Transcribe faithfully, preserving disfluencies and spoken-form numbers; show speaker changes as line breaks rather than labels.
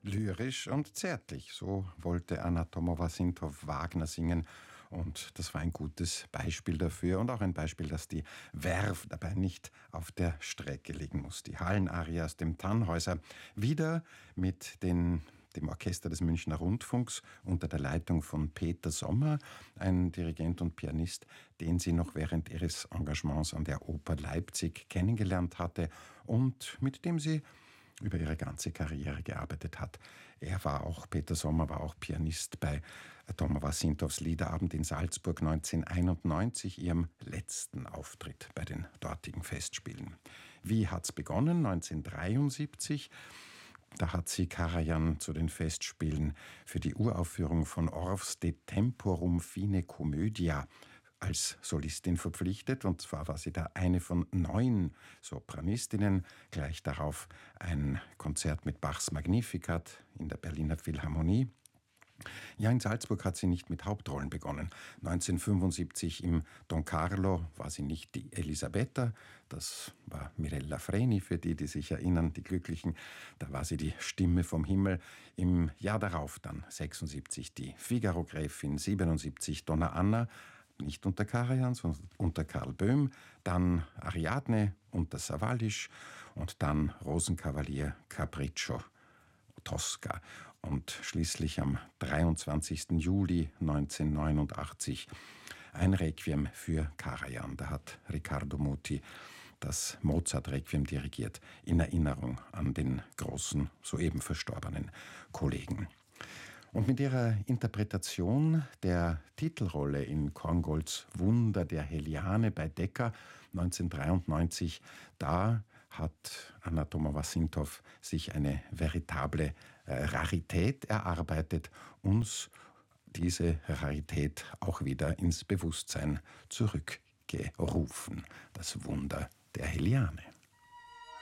Lyrisch und zärtlich, so wollte Anna Tomowa-Sintow Wagner singen. Und das war ein gutes Beispiel dafür und auch ein Beispiel, dass die Verve dabei nicht auf der Strecke liegen muss. Die Hallenarie aus dem Tannhäuser wieder mit den dem Orchester des Münchner Rundfunks unter der Leitung von Peter Sommer, ein Dirigent und Pianist, den sie noch während ihres Engagements an der Oper Leipzig kennengelernt hatte und mit dem sie über ihre ganze Karriere gearbeitet hat. Er war auch, Peter Sommer war auch Pianist bei Tomowa-Sintows Liederabend in Salzburg neunzehnhunderteinundneunzig, ihrem letzten Auftritt bei den dortigen Festspielen. Wie hat's begonnen? neunzehnhundertdreiundsiebzig. Da hat sie Karajan zu den Festspielen für die Uraufführung von Orffs De Temporum Fine Comödia als Solistin verpflichtet. Und zwar war sie da eine von neun Sopranistinnen. Gleich darauf ein Konzert mit Bachs Magnificat in der Berliner Philharmonie. Ja, in Salzburg hat sie nicht mit Hauptrollen begonnen. neunzehnhundertfünfundsiebzig im Don Carlo war sie nicht die Elisabetta, das war Mirella Freni, für die, die sich erinnern, die Glücklichen. Da war sie die Stimme vom Himmel. Im Jahr darauf dann, sechsundsiebzig, die Figaro-Gräfin, siebenundsiebzig Donna Anna, nicht unter Karajan, sondern unter Karl Böhm, dann Ariadne unter Sawallisch und dann Rosenkavalier, Capriccio, Tosca. Und schließlich am dreiundzwanzigsten Juli neunzehnhundertneunundachtzig ein Requiem für Karajan. Da hat Riccardo Muti das Mozart-Requiem dirigiert, in Erinnerung an den großen, soeben verstorbenen Kollegen. Und mit ihrer Interpretation der Titelrolle in Korngolds Wunder der Heliane bei Decca neunzehnhundertdreiundneunzig, da hat Anna Tomowa-Sintow sich eine veritable äh, Rarität erarbeitet, uns diese Rarität auch wieder ins Bewusstsein zurückgerufen. Das Wunder der Heliane.